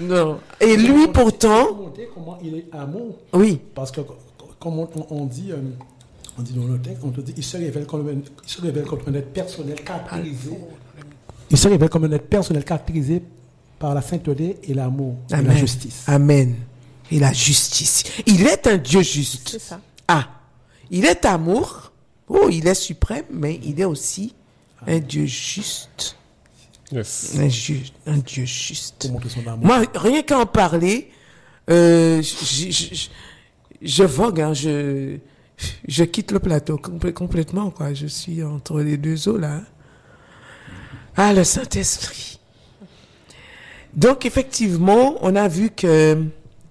Non. Et lui, pourtant... Montrer comment il est amour. Oui. Parce que, comme on dit dans le texte, on te dit, il se révèle comme un être personnel caractérisé. Il se révèle comme un être personnel caractérisé par la sainteté et l'amour et la justice. Amen. Et la justice. Il est un Dieu juste. C'est ça. Ah. Il est amour. Oh, il est suprême, mais il est aussi un Dieu juste. Yes. Un Dieu juste. Pour montrer son amour. Moi, rien qu'à en parler, je vogue, hein, je quitte le plateau complètement, quoi. Je suis entre les deux eaux, là. Ah, le Saint-Esprit. Donc, effectivement, on a vu que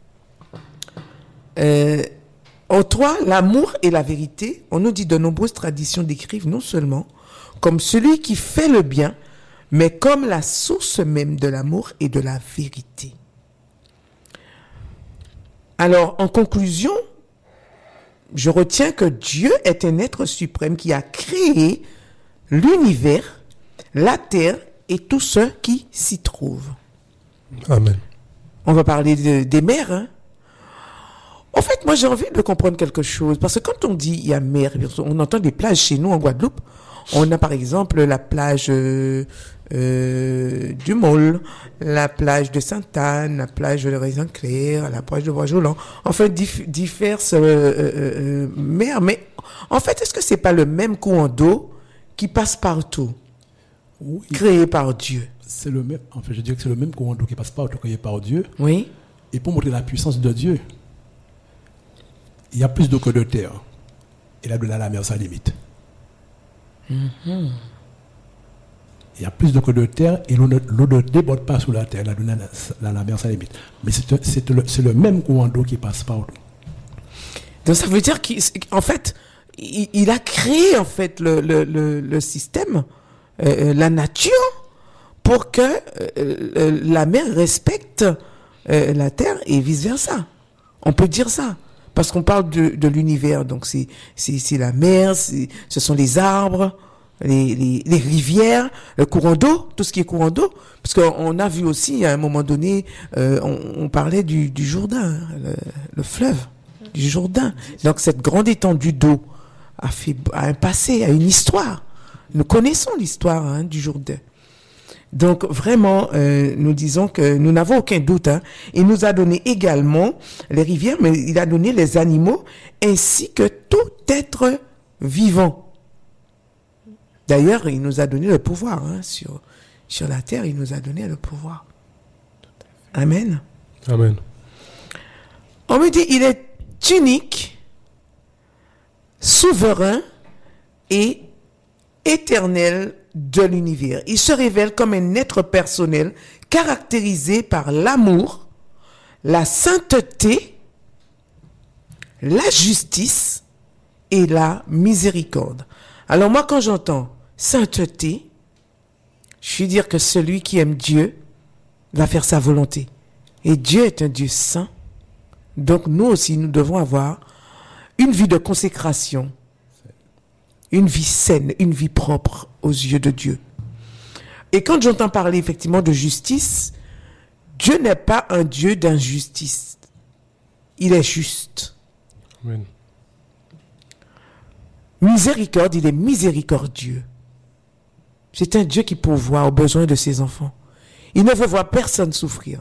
en toi, l'amour et la vérité, on nous dit de nombreuses traditions décrivent non seulement comme celui qui fait le bien, mais comme la source même de l'amour et de la vérité. Alors, en conclusion, je retiens que Dieu est un être suprême qui a créé l'univers, la terre et tout ce qui s'y trouve. Amen. On va parler des mers, hein. En fait, moi, j'ai envie de comprendre quelque chose. Parce que quand on dit il y a mer, on entend des plages chez nous en Guadeloupe. On a par exemple la plage du Môle, la plage de Sainte-Anne, la plage de Raisin-Clair, la plage de Bois-Jolant. Enfin, diverses mers. Mais en fait, est-ce que c'est pas le même courant d'eau qui passe partout, Oui. créé par Dieu? C'est le même. En fait, je dirais que c'est le même courant d'eau qui passe partout, créé par Dieu. Oui. Et pour montrer la puissance de Dieu, il y a plus d'eau que de terre. Et là, de là, la mer, ça limite. Il y a plus d'eau que de terre et l'eau ne déborde pas sous la terre. Là, la mer, ça limite. Mais c'est le même courant d'eau qui passe partout. Donc ça veut dire qu'en fait, il a créé en fait le système, la nature, pour que la mer respecte la terre et vice versa. On peut dire ça. Parce qu'on parle de l'univers, donc c'est la mer, ce sont les arbres, les rivières, le courant d'eau, tout ce qui est courant d'eau. Parce qu'on a vu aussi, à un moment donné, on parlait du Jourdain, le fleuve du Jourdain. Donc cette grande étendue d'eau a un passé, a une histoire. Nous connaissons l'histoire, hein, du Jourdain. Donc vraiment, nous disons que nous n'avons aucun doute. Hein. Il nous a donné également les rivières, mais il a donné les animaux ainsi que tout être vivant. D'ailleurs, il nous a donné le pouvoir, hein, sur la terre. Il nous a donné le pouvoir. Amen. Amen. On me dit, il est unique, souverain et éternel de l'univers. Il se révèle comme un être personnel caractérisé par l'amour, la sainteté, la justice et la miséricorde. Alors moi, quand j'entends sainteté, je veux dire que celui qui aime Dieu va faire sa volonté. Et Dieu est un Dieu saint. Donc nous aussi, nous devons avoir une vie de consécration, une vie saine, une vie propre aux yeux de Dieu. Et quand j'entends parler effectivement de justice, Dieu n'est pas un Dieu d'injustice. Il est juste. Amen. Miséricorde, il est miséricordieux. C'est un Dieu qui pourvoit aux besoins de ses enfants. Il ne veut voir personne souffrir.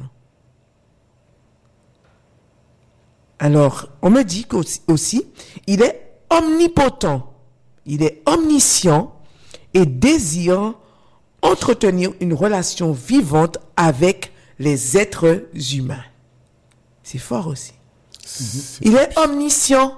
Alors, on me dit aussi, il est omnipotent. Il est omniscient et désire entretenir une relation vivante avec les êtres humains. C'est fort aussi. Il est omniscient,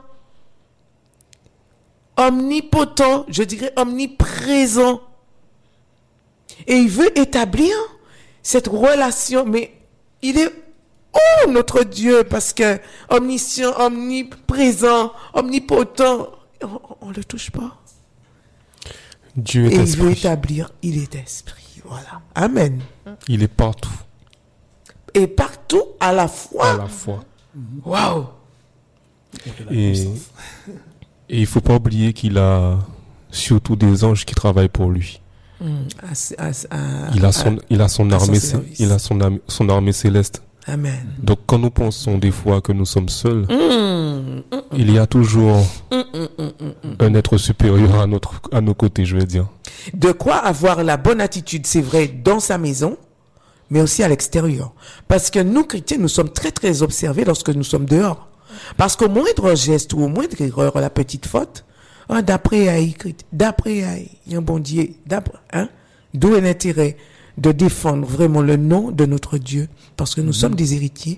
omnipotent, je dirais omniprésent. Et il veut établir cette relation, mais il est notre Dieu, parce que omniscient, omniprésent, omnipotent, on ne le touche pas. Dieu est et esprit. Il veut établir, il est esprit. Voilà. Amen. Il est partout. Et partout à la fois. À la fois. Waouh. Et il ne faut pas oublier qu'il a surtout des anges qui travaillent pour lui. Il a son armée, son armée céleste Amen. Donc quand nous pensons des fois que nous sommes seuls, il y a toujours un être supérieur à nos côtés, je veux dire. De quoi avoir la bonne attitude, c'est vrai, dans sa maison, mais aussi à l'extérieur. Parce que nous, chrétiens, nous sommes très, très observés lorsque nous sommes dehors. Parce qu'au moindre geste ou au moindre erreur, la petite faute, d'après il y a un bon Dieu, d'où est l'intérêt de défendre vraiment le nom de notre Dieu, parce que nous sommes des héritiers.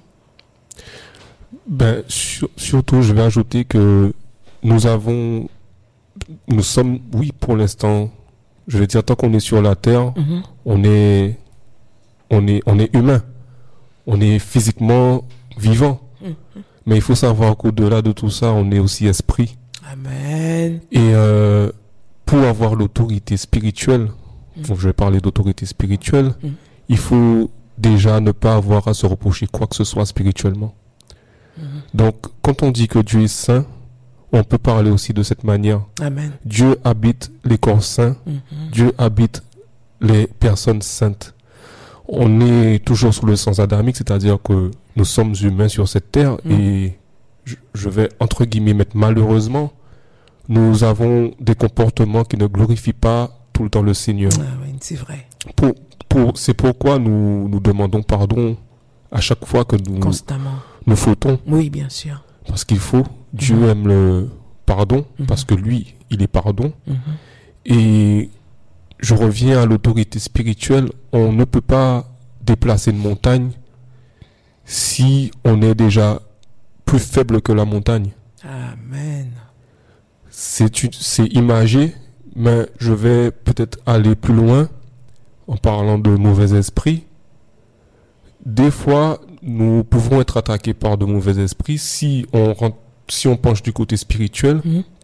Surtout, je vais ajouter que nous sommes, oui, pour l'instant, je vais dire, tant qu'on est sur la terre, on est humain, on est physiquement vivant. Mais il faut savoir qu'au-delà de tout ça, on est aussi esprit. Amen. Et pour avoir l'autorité spirituelle, donc je vais parler d'autorité spirituelle, il faut déjà ne pas avoir à se reprocher quoi que ce soit spirituellement. Donc, quand on dit que Dieu est saint, on peut parler aussi de cette manière. Amen. Dieu habite les corps saints, Dieu habite les personnes saintes. On est toujours sous le sens adamique, c'est-à-dire que nous sommes humains sur cette terre et je vais entre guillemets mettre malheureusement, nous avons des comportements qui ne glorifient pas tout le temps le Seigneur. Ah oui, c'est vrai. C'est pourquoi nous demandons pardon à chaque fois que nous fautons. Oui, bien sûr. Parce qu'il faut, Dieu aime le pardon, parce que lui, il est pardon. Et je reviens à l'autorité spirituelle. On ne peut pas déplacer une montagne si on est déjà plus faible que la montagne. Amen. C'est imagé, mais je vais peut-être aller plus loin en parlant de mauvais esprits. Des fois, nous pouvons être attaqués par de mauvais esprits si on penche du côté spirituel.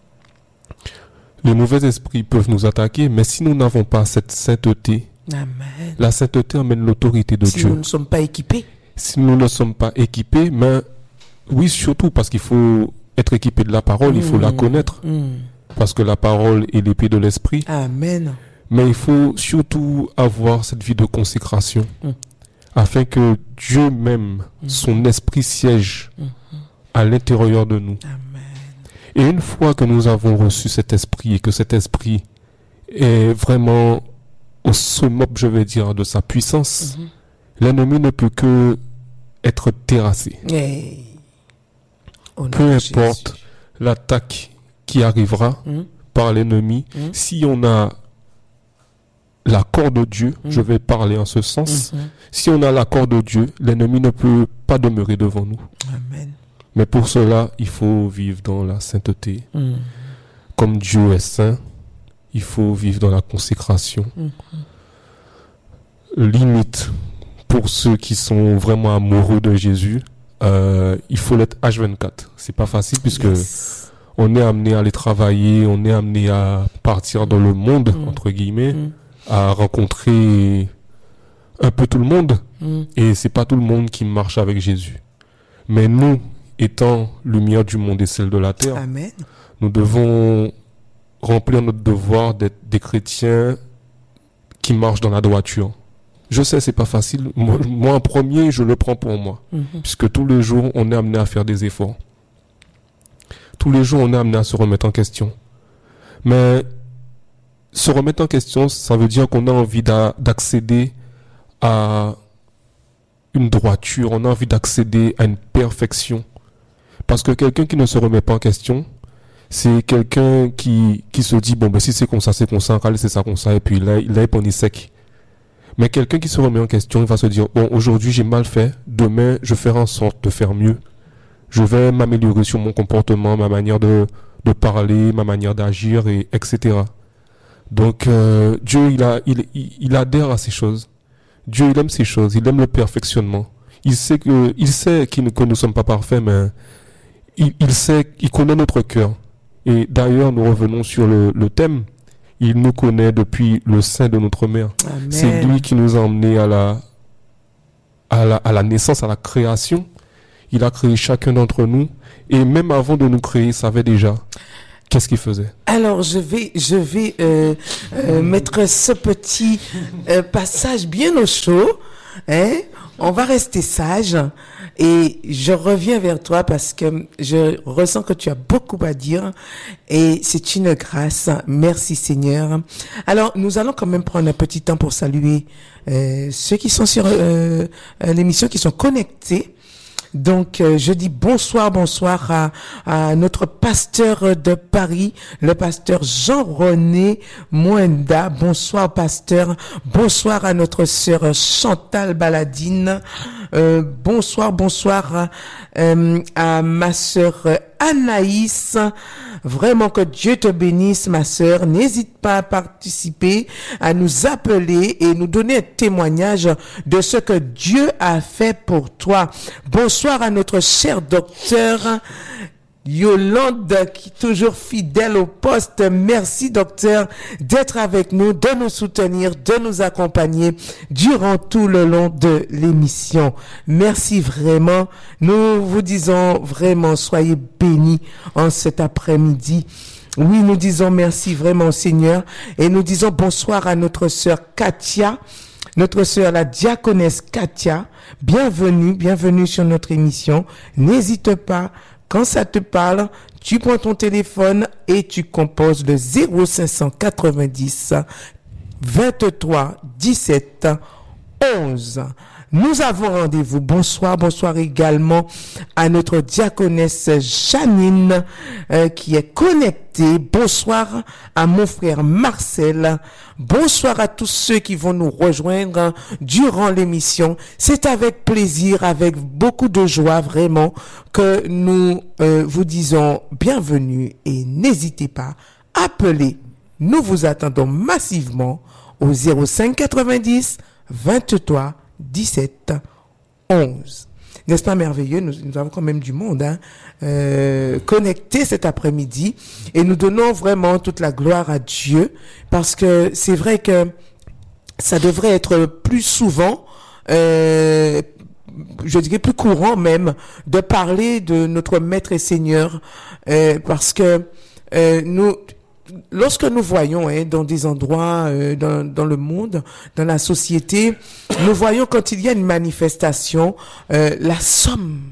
Les mauvais esprits peuvent nous attaquer, mais si nous n'avons pas cette sainteté, Amen. La sainteté emmène l'autorité de Dieu. Si nous ne sommes pas équipés. Si nous ne sommes pas équipés, mais oui, surtout parce qu'il faut être équipé de la parole, il faut la connaître. Parce que la parole est l'épée de l'esprit. Amen. Mais il faut surtout avoir cette vie de consécration. Afin que Dieu même, son esprit siège à l'intérieur de nous. Amen. Et une fois que nous avons reçu cet esprit et que cet esprit est vraiment au summum, je vais dire, de sa puissance, l'ennemi ne peut que être terrassé. Peu importe l'attaque qui arrivera par l'ennemi, si on a l'accord de Dieu, je vais parler en ce sens, si on a l'accord de Dieu, l'ennemi ne peut pas demeurer devant nous. Amen. Mais pour cela, il faut vivre dans la sainteté. Comme Dieu est saint, il faut vivre dans la consécration. Limite, pour ceux qui sont vraiment amoureux de Jésus, il faut l'être H24. C'est pas facile puisque on est amené à aller travailler, on est amené à partir dans le monde, entre guillemets, à rencontrer un peu tout le monde. Et c'est pas tout le monde qui marche avec Jésus. Mais nous, étant lumière du monde et celle de la terre, Amen. Nous devons remplir notre devoir d'être des chrétiens qui marchent dans la droiture. Je sais, c'est pas facile. Moi, en premier, je le prends pour moi. Puisque tous les jours, on est amené à faire des efforts. Tous les jours, on est amené à se remettre en question. Mais se remettre en question, ça veut dire qu'on a envie d'accéder à une droiture, on a envie d'accéder à une perfection. Parce que quelqu'un qui ne se remet pas en question, c'est quelqu'un qui se dit, bon, ben, si c'est comme ça, allez, c'est ça comme ça, et puis là, il est poni sec. Mais quelqu'un qui se remet en question, il va se dire, bon, aujourd'hui, j'ai mal fait, demain, je ferai en sorte de faire mieux. Je vais m'améliorer sur mon comportement, ma manière de parler, ma manière d'agir, et etc. Donc, Dieu, il adhère à ces choses. Dieu, il aime ces choses, il aime le perfectionnement. Il sait que nous ne sommes pas parfaits, mais il connaît notre cœur. Et d'ailleurs, nous revenons sur le thème. Il nous connaît depuis le sein de notre mère. Amen. C'est lui qui nous a emmenés à la naissance, à la création. Il a créé chacun d'entre nous. Et même avant de nous créer, il savait déjà qu'est-ce qu'il faisait. Alors, je vais mettre ce petit passage bien au chaud. Hein? on va rester sage et je reviens vers toi parce que je ressens que tu as beaucoup à dire et c'est une grâce. Merci Seigneur. Alors, nous allons quand même prendre un petit temps pour saluer ceux qui sont sur l'émission, qui sont connectés. Donc, je dis bonsoir à notre pasteur de Paris, le pasteur Jean-René Mwenda. Bonsoir, pasteur. Bonsoir à notre sœur Chantal Baladine. Bonsoir à ma sœur Anaïs. Vraiment que Dieu te bénisse, ma sœur. N'hésite pas à participer, à nous appeler et nous donner un témoignage de ce que Dieu a fait pour toi. Bonsoir à notre cher docteur Yolande, qui est toujours fidèle au poste. Merci, docteur, d'être avec nous, de nous soutenir, de nous accompagner durant tout le long de l'émission. Merci vraiment. Nous vous disons vraiment, soyez bénis en cet après-midi. Oui, nous disons merci vraiment au Seigneur et nous disons bonsoir à notre sœur Katia, notre sœur la diaconesse Katia. Bienvenue sur notre émission. N'hésite pas. Quand ça te parle, tu prends ton téléphone et tu composes le 0590 23 17 11. Nous avons rendez-vous. Bonsoir également à notre diaconesse Janine qui est connectée. Bonsoir à mon frère Marcel. Bonsoir à tous ceux qui vont nous rejoindre durant l'émission. C'est avec plaisir, avec beaucoup de joie vraiment que nous vous disons bienvenue et n'hésitez pas, appelez. Nous vous attendons massivement au 0590 23 17 11. N'est-ce pas merveilleux? Nous avons quand même du monde connecté cet après-midi et nous donnons vraiment toute la gloire à Dieu parce que c'est vrai que ça devrait être plus souvent, je dirais plus courant même, de parler de notre Maître et Seigneur parce que lorsque nous voyons dans des endroits dans le monde, dans la société, nous voyons quand il y a une manifestation, la somme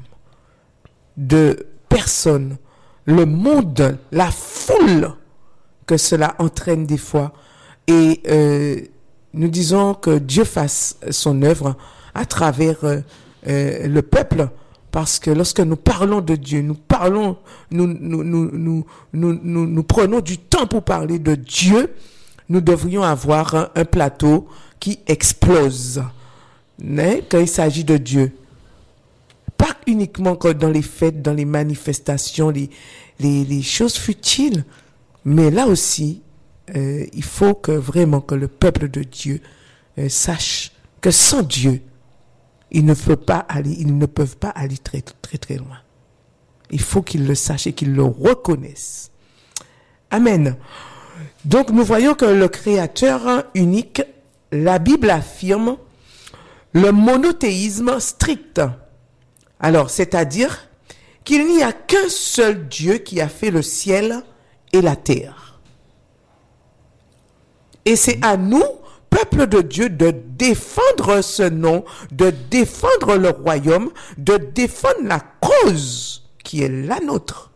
de personnes, le monde, la foule que cela entraîne des fois. Et nous disons que Dieu fasse son œuvre à travers le peuple. Parce que lorsque nous parlons de Dieu, nous prenons du temps pour parler de Dieu, nous devrions avoir un plateau qui explose. Quand il s'agit de Dieu. Pas uniquement dans les fêtes, dans les manifestations, les choses futiles, mais là aussi, il faut que vraiment que le peuple de Dieu sache que sans Dieu, ils ne peuvent pas aller très, très, très loin. Il faut qu'ils le sachent et qu'ils le reconnaissent. Amen. Donc, nous voyons que le Créateur unique, la Bible affirme le monothéisme strict. Alors, c'est-à-dire qu'il n'y a qu'un seul Dieu qui a fait le ciel et la terre. Et c'est à nous, peuple de Dieu, de défendre ce nom, de défendre le royaume, de défendre la cause qui est la nôtre.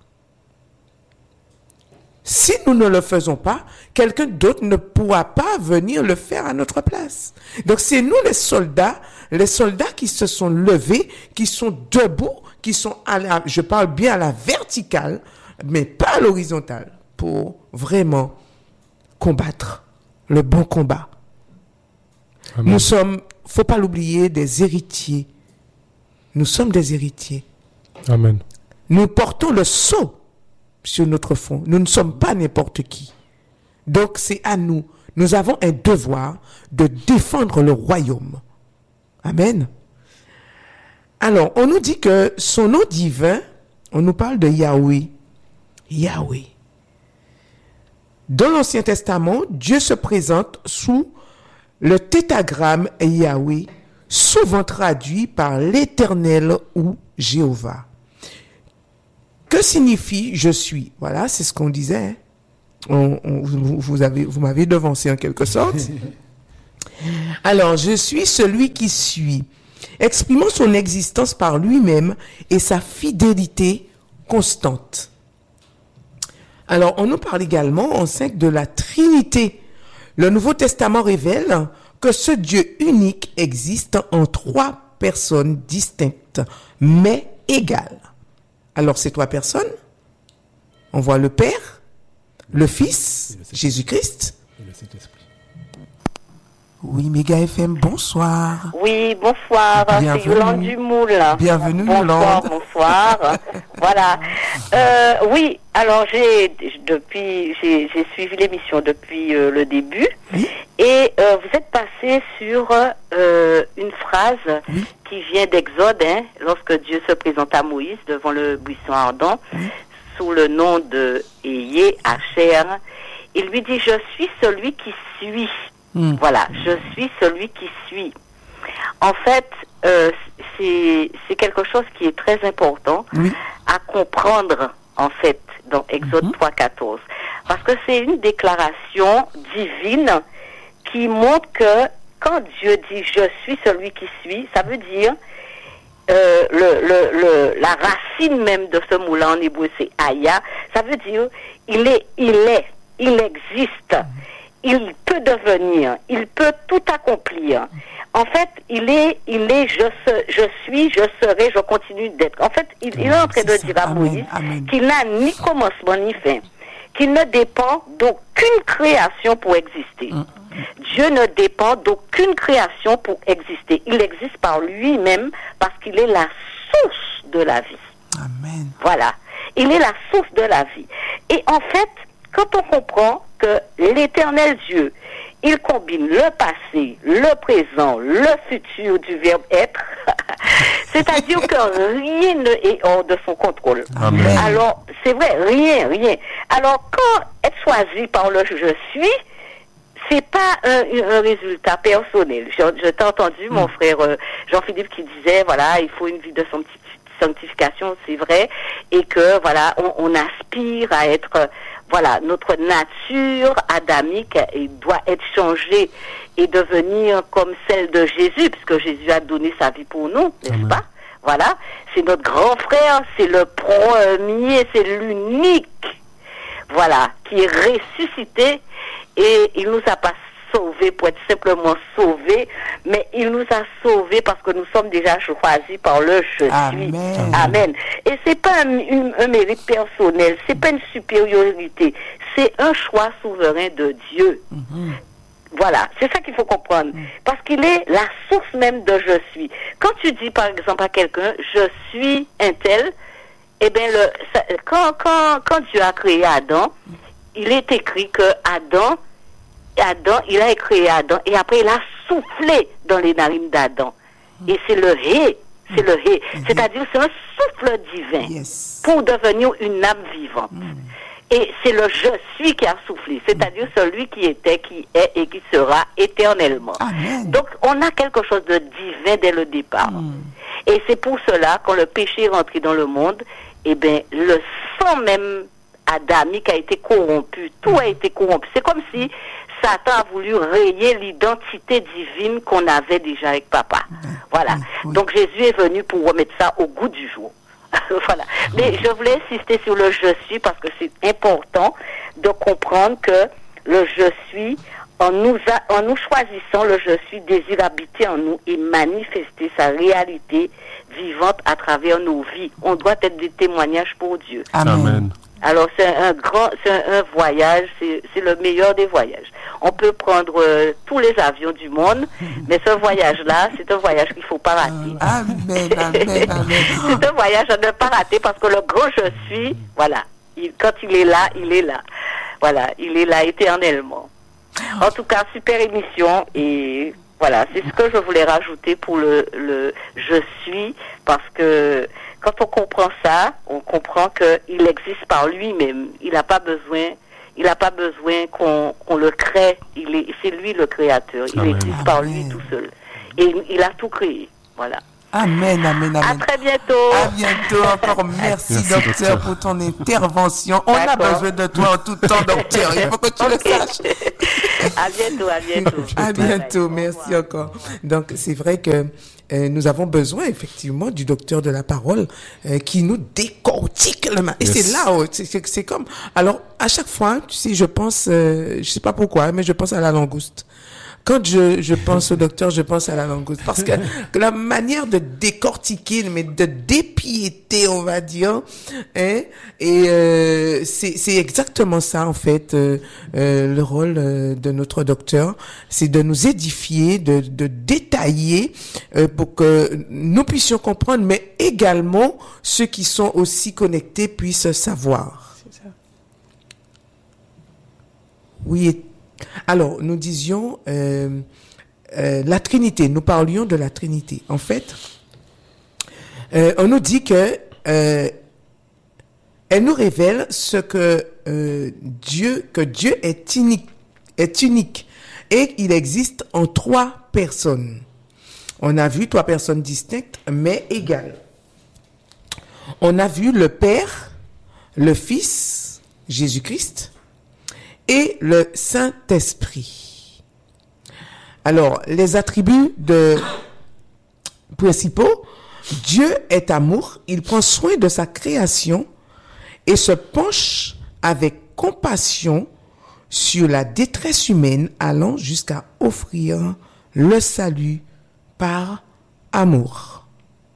Si nous ne le faisons pas, quelqu'un d'autre ne pourra pas venir le faire à notre place. Donc c'est nous les soldats qui se sont levés, qui sont debout, qui sont je parle bien à la verticale, mais pas à l'horizontale, pour vraiment combattre le bon combat. Amen. Nous sommes, faut pas l'oublier, des héritiers. Nous sommes des héritiers. Amen. Nous portons le sceau sur notre front. Nous ne sommes pas n'importe qui. Donc c'est à nous. Nous avons un devoir de défendre le royaume. Amen. Alors, on nous dit que son nom divin, on nous parle de Yahweh. Yahweh. Dans l'Ancien Testament, Dieu se présente sous le tétragramme Yahweh, souvent traduit par l'Éternel ou Jéhovah. Que signifie je suis? Voilà, c'est ce qu'on disait. Vous m'avez devancé en quelque sorte. Alors, je suis celui qui suis. exprimant son existence par lui-même et sa fidélité constante. Alors, on nous parle également en 5 de la Trinité. Le Nouveau Testament révèle que ce Dieu unique existe en 3 personnes distinctes, mais égales. Alors, ces 3 personnes, on voit le Père, le Fils, Jésus-Christ, Et le Saint-Esprit. Oui, Méga FM, bonsoir. Oui, bonsoir. Bienvenue. C'est Yolande Dumoule. Bienvenue, bonsoir, Yolande. bonsoir. Voilà. Oui, alors j'ai suivi l'émission depuis le début. Oui. Et vous êtes passé sur une phrase qui vient d'Exode, hein, lorsque Dieu se présente à Moïse devant le buisson ardent, sous le nom de Eyé Hacher. Il lui dit, je suis celui qui suis. Voilà, je suis celui qui suis. En fait, c'est quelque chose qui est très important à comprendre, en fait, dans Exode 3.14. Parce que c'est une déclaration divine qui montre que quand Dieu dit « je suis celui qui suis », ça veut dire la racine même de ce mot-là en hébreu, c'est « aya », ça veut dire « il existe ». Il peut devenir, il peut tout accomplir. En fait, il est, je suis, je serai, je continue d'être. En fait, il est en train de dire à Moïse qu'il n'a ni commencement ni fin, qu'il ne dépend d'aucune création pour exister. Dieu ne dépend d'aucune création pour exister. Il existe par lui-même parce qu'il est la source de la vie. Amen. Voilà. Il est la source de la vie. Et en fait, quand on comprend que l'éternel Dieu, il combine le passé, le présent, le futur du verbe être, c'est-à-dire que rien n'est hors de son contrôle. Amen. Alors, c'est vrai, rien. Alors, quand être choisi par le je suis, c'est pas un résultat personnel. Je t'ai entendu, mon frère Jean-Philippe, qui disait, voilà, il faut une vie de sanctification, c'est vrai, et que, voilà, on aspire à être... Voilà, notre nature adamique doit être changée et devenir comme celle de Jésus, puisque Jésus a donné sa vie pour nous, n'est-ce pas? Voilà, c'est notre grand frère, c'est le premier, c'est l'unique, voilà, qui est ressuscité et il nous a pas sauvés pour être simplement sauvés, mais il nous a sauvés parce que nous sommes déjà choisis par le je suis. Amen. Et c'est pas un mérite personnel, c'est pas une supériorité, c'est un choix souverain de Dieu. Voilà, c'est ça qu'il faut comprendre. Parce qu'il est la source même de je suis. Quand tu dis par exemple à quelqu'un je suis un tel, eh bien quand Dieu a créé Adam, il est écrit que Adam, il a créé Adam et après il a soufflé dans les narines d'Adam. Et c'est le hé, c'est-à-dire c'est un souffle divin pour devenir une âme vivante. Et c'est le je suis qui a soufflé, c'est-à-dire celui qui était, qui est et qui sera éternellement. Donc on a quelque chose de divin dès le départ. Et c'est pour cela, quand le péché est rentré dans le monde, eh bien le sang même adamique a été corrompu, tout a été corrompu. C'est comme si Satan a voulu rayer l'identité divine qu'on avait déjà avec papa. Voilà. Donc Jésus est venu pour remettre ça au goût du jour. Voilà. Mais je voulais insister sur le je suis parce que c'est important de comprendre que le je suis, en nous choisissant le je suis, désire habiter en nous et manifester sa réalité vivante à travers nos vies. On doit être des témoignages pour Dieu. Amen. Alors c'est un voyage, c'est le meilleur des voyages. On peut prendre tous les avions du monde, mais ce voyage-là, c'est un voyage qu'il ne faut pas rater. Amen. C'est un voyage à ne pas rater parce que le grand je suis, voilà, quand il est là, voilà, il est là éternellement. En tout cas, super émission et voilà, c'est ce que je voulais rajouter pour le je suis parce que quand on comprend ça, on comprend qu'il existe par lui-même. Il n'a pas besoin qu'on le crée. C'est lui le créateur. Il existe par lui tout seul. Et il a tout créé. Voilà. Amen. À très bientôt. À bientôt. Encore merci, docteur, pour ton intervention. On a besoin de toi en tout temps, docteur. Il faut que tu le saches. À bientôt, à bientôt. À bientôt, Bye bye. merci encore. Donc, c'est vrai que nous avons besoin effectivement du docteur de la parole qui nous décortique le mal. Et Yes. c'est là, c'est comme. Alors, à chaque fois, tu sais, je pense, je sais pas pourquoi, mais je pense à la langouste. Quand je pense au docteur, je pense à la langouste. Parce que la manière de décortiquer, mais de dépiéter, on va dire, hein, et c'est exactement ça, en fait, le rôle de notre docteur. C'est de nous édifier, de détailler, pour que nous puissions comprendre, mais également ceux qui sont aussi connectés puissent savoir. C'est ça. Oui. Alors, nous disions la Trinité. Nous parlions de la Trinité. En fait, on nous dit que elle nous révèle ce que Dieu est unique et il existe en 3 personnes. On a vu 3 personnes distinctes mais égales. On a vu le Père, le Fils, Jésus-Christ, et le Saint-Esprit. Alors, les attributs principaux, Dieu est amour, il prend soin de sa création et se penche avec compassion sur la détresse humaine, allant jusqu'à offrir le salut par amour.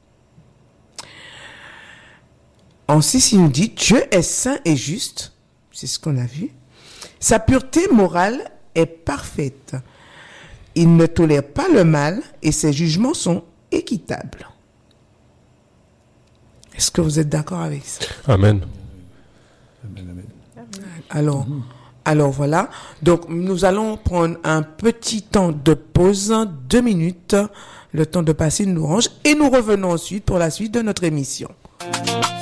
Ensuite, il nous dit, Dieu est saint et juste, c'est ce qu'on a vu. Sa pureté morale est parfaite. Il ne tolère pas le mal et ses jugements sont équitables. Est-ce que vous êtes d'accord avec ça? Amen. Alors voilà. Donc nous allons prendre un petit temps de pause, 2 minutes, le temps de passer une orange, et nous revenons ensuite pour la suite de notre émission.